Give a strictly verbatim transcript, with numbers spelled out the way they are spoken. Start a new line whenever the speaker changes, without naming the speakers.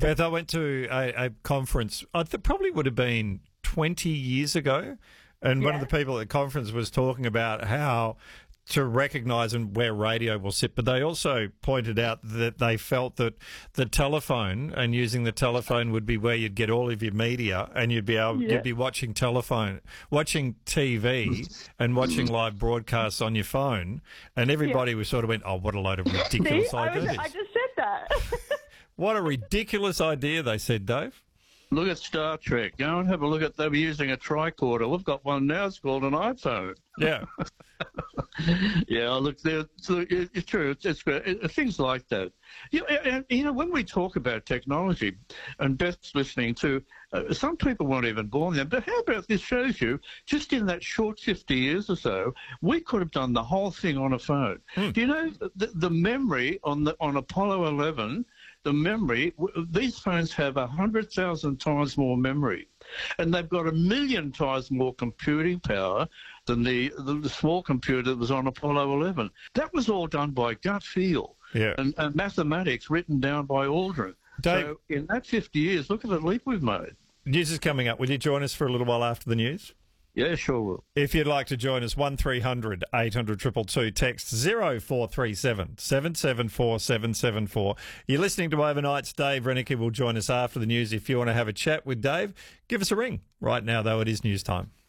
Beth, I went to a, a conference, I th- probably would have been twenty years ago, and one
Yeah.
of the people at the conference was talking about how to recognise and where radio will sit, but they also pointed out that they felt that the telephone and using the telephone would be where you'd get all of your media, and you'd be able
Yeah.
you'd be watching telephone, watching T V, and watching live broadcasts on your phone, and everybody was sort of went, "Oh, what a load of ridiculous
See, I, was,
ideas!"
I just said that.
What a ridiculous idea, they said, Dave.
Look at Star Trek. Go and have a look at them using a tricorder. We've got one now. It's called an iPhone.
Yeah.
Yeah, look, there- so it- it's true. It's, it's great. It- things like that. You, and, you know, when we talk about technology, and Beth's listening to, uh, some people weren't even born then. But how about this shows you, just in that short fifty years or so, we could have done the whole thing on a phone. Do you know the, the memory on the on Apollo eleven? The memory, w- these phones have one hundred thousand times more memory, and they've got a million times more computing power than the, the, the small computer that was on Apollo eleven. That was all done by gut feel
Yeah.
and, and mathematics written down by Aldrin.
Dave-
So in that fifty years, look at the leap we've made.
News is coming up. Will you join us for a little while after the news?
Yeah, sure will.
If you'd like to join us, one three hundred eight hundred two two two, text zero four three seven seven seven four seven seven four. You're listening to Overnights. Dave Rennicky will join us after the news. If you want to have a chat with Dave, give us a ring. Right now, though, it is news time.